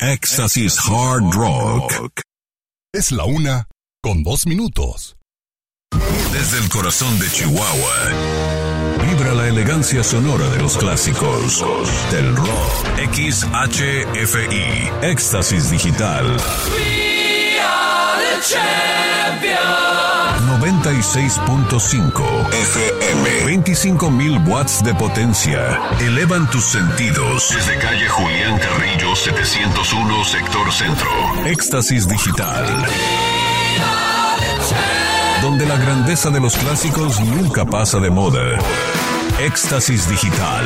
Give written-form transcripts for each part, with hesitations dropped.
Éxtasis Hard Rock. Es la 1:02. Desde el corazón de Chihuahua, vibra la elegancia sonora de los clásicos del rock. XHFI, Éxtasis Digital. We are the champions. 96.5 FM. 25,000 watts de potencia. Elevan tus sentidos. Desde calle Julián Carrillo, 701, sector centro. Éxtasis Digital. Donde la grandeza de los clásicos nunca pasa de moda. Éxtasis Digital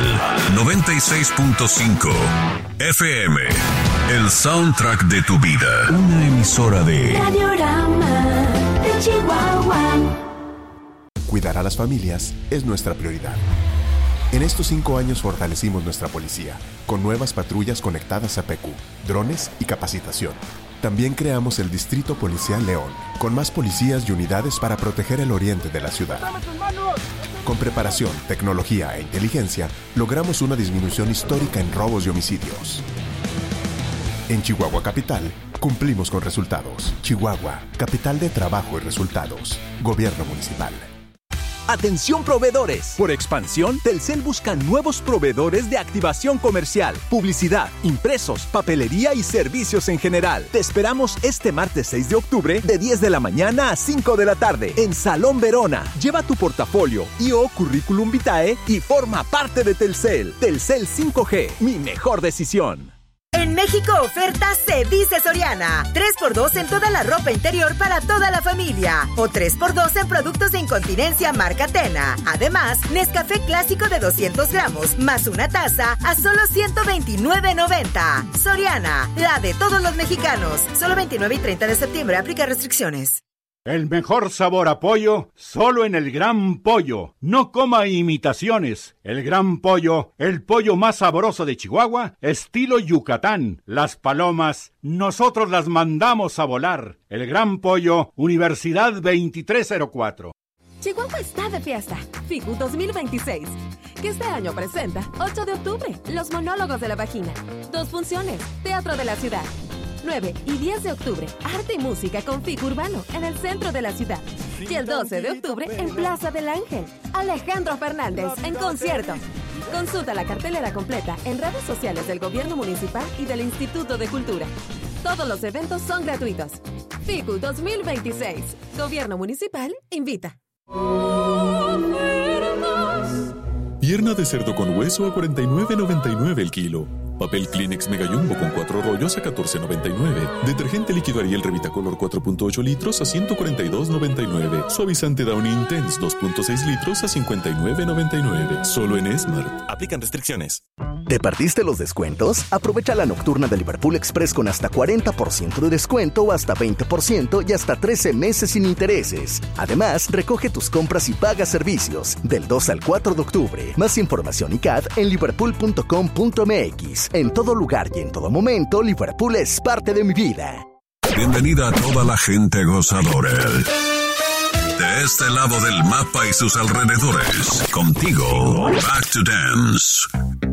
96.5 FM. El soundtrack de tu vida. Una emisora de Radiorama de Chihuahua. Cuidar a las familias es nuestra prioridad. En estos 5 años fortalecimos nuestra policía, con nuevas patrullas conectadas a PQ, drones y capacitación. También creamos el Distrito Policial León, con más policías y unidades para proteger el oriente de la ciudad. Con preparación, tecnología e inteligencia, logramos una disminución histórica en robos y homicidios. En Chihuahua Capital, cumplimos con resultados. Chihuahua, capital de trabajo y resultados. Gobierno municipal. Atención proveedores. Por expansión, Telcel busca nuevos proveedores de activación comercial, publicidad, impresos, papelería y servicios en general. Te esperamos este martes 6 de octubre de 10 de la mañana a 5 de la tarde en Salón Verona. Lleva tu portafolio y/o currículum vitae y forma parte de Telcel. Telcel 5G, mi mejor decisión. En México oferta se dice Soriana. 3x2 en toda la ropa interior para toda la familia. O 3x2 en productos de incontinencia marca Tena. Además, Nescafé clásico de 200 gramos más una taza a solo $129.90. Soriana, la de todos los mexicanos. Solo 29 y 30 de septiembre. Aplica restricciones. El mejor sabor a pollo, solo en el Gran Pollo. No coma imitaciones. El Gran Pollo, el pollo más sabroso de Chihuahua, estilo Yucatán. Las palomas, nosotros las mandamos a volar. El Gran Pollo, Universidad 2304. Chihuahua está de fiesta. FICU 2026, que este año presenta 8 de octubre, Los Monólogos de la Vagina. 2 funciones, Teatro de la Ciudad. 9 y 10 de octubre, arte y música con FICU Urbano en el centro de la ciudad. Y el 12 de octubre en Plaza del Ángel, Alejandro Fernández en concierto. Consulta la cartelera completa en redes sociales del Gobierno Municipal y del Instituto de Cultura. Todos los eventos son gratuitos. FICU 2026, Gobierno Municipal invita. Pierna de cerdo con hueso a $49.99 el kilo. Papel Kleenex Mega Jumbo con 4 rollos a $14.99. Detergente líquido Ariel Revitacolor 4.8 litros a $142.99. Suavizante Downy Intense 2.6 litros a $59.99. Solo en Smart. Aplican restricciones. ¿Te perdiste los descuentos? Aprovecha la nocturna de Liverpool Express con hasta 40% de descuento o hasta 20% y hasta 13 meses sin intereses. Además, recoge tus compras y paga servicios del 2 al 4 de octubre. Más información y CAD en liverpool.com.mx. En todo lugar y en todo momento, Liverpool es parte de mi vida. Bienvenida a toda la gente gozadora. De este lado del mapa y sus alrededores, contigo, Back to Dance.